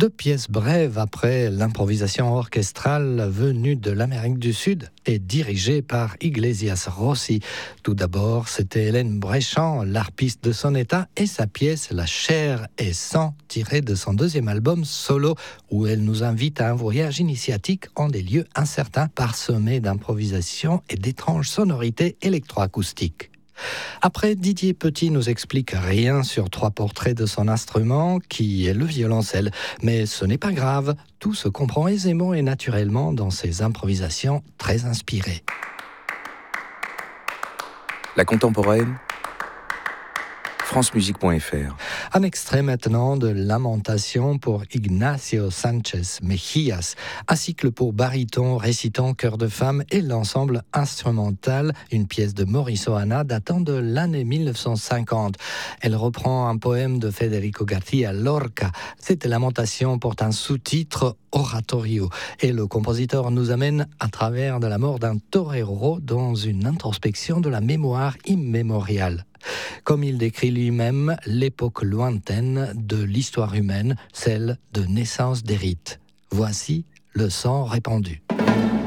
Deux pièces brèves après l'improvisation orchestrale venue de l'Amérique du Sud et dirigée par Iglesias Rossi. Tout d'abord, c'était Hélène Bréchamp, l'harpiste de son état, et sa pièce La chair et sang, tirée de son deuxième album solo, où elle nous invite à un voyage initiatique en des lieux incertains, parsemés d'improvisation et d'étranges sonorités électroacoustiques. Après, Didier Petit nous explique rien sur trois portraits de son instrument, qui est le violoncelle. Mais ce n'est pas grave, tout se comprend aisément et naturellement dans ses improvisations très inspirées. La contemporaine, francemusique.fr. Un extrait maintenant de Lamentation pour Ignacio Sanchez Mejías, un cycle pour baryton, récitant, chœur de femme et l'ensemble instrumental, une pièce de Maurice Ohana datant de l'année 1950. Elle reprend un poème de Federico García Lorca. Cette Lamentation porte un sous-titre Oratorio et le compositeur nous amène à travers de la mort d'un torero dans une introspection de la mémoire immémoriale. Comme il décrit lui-même l'époque lointaine de l'histoire humaine, celle de naissance des rites. Voici le sang répandu.